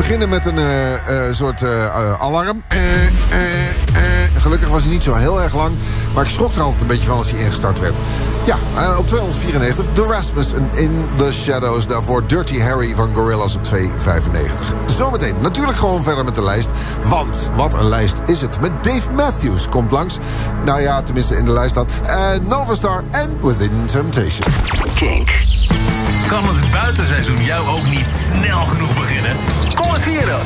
beginnen met een soort alarm. Gelukkig was hij niet zo heel erg lang. Maar ik schrok er altijd een beetje van als hij ingestart werd. Ja, op 294 The Rasmus en In the Shadows. Daarvoor Dirty Harry van Gorillaz op 295. Zometeen natuurlijk gewoon verder met de lijst. Want wat een lijst is het. Met Dave Matthews komt langs. Nou ja, tenminste in de lijst staat. Novastar en Within Temptation. Kink. Kan het buitenseizoen jou ook niet snel genoeg beginnen? Kom eens hier dan.